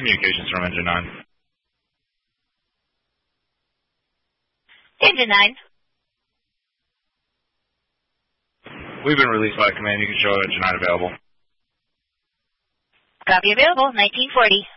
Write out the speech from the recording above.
communications from Engine 9. Engine 9. We've been released by command. You can show Engine 9 available. Copy available, 1940.